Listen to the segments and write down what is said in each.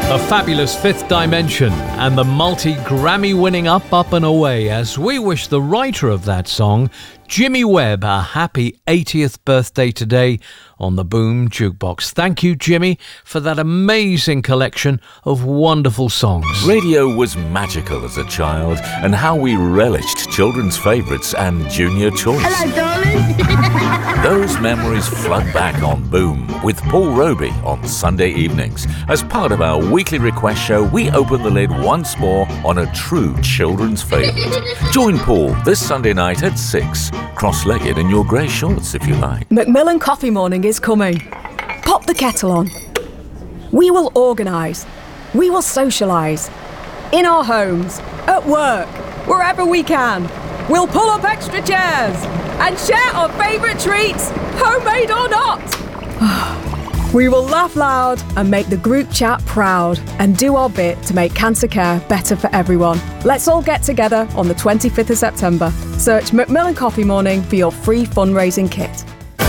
The fabulous Fifth Dimension and the multi-Grammy-winning Up, Up and Away as we wish the writer of that song, Jimmy Webb, a happy 80th birthday today on the Boom Jukebox. Thank you, Jimmy, for that amazing collection of wonderful songs. Radio was magical as a child, and how we relished children's favourites and Junior Choice. Hello, darling. Those memories flood back on Boom with Paul Roby on Sunday evenings. As part of our weekly request show, we open the lid once more on a true children's favourite. Join Paul this Sunday night at 6, cross-legged in your grey shorts if you like. Macmillan Coffee Morning is coming. Pop the kettle on. We will organise. We will socialise. In our homes, at work, wherever we can. We'll pull up extra chairs and share our favourite treats, homemade or not. We will laugh loud and make the group chat proud and do our bit to make cancer care better for everyone. Let's all get together on the 25th of September. Search Macmillan Coffee Morning for your free fundraising kit.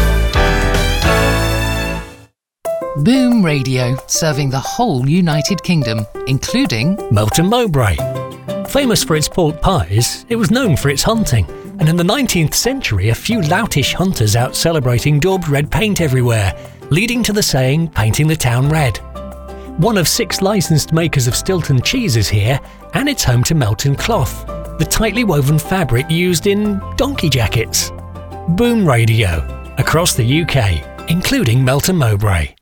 Boom Radio, serving the whole United Kingdom, including Melton Mowbray. Famous for its pork pies, it was known for its hunting, and in the 19th century a few loutish hunters out celebrating daubed red paint everywhere, leading to the saying, painting the town red. One of 6 licensed makers of Stilton cheese is here, and it's home to Melton cloth, the tightly woven fabric used in donkey jackets. Boom Radio, across the UK, including Melton Mowbray.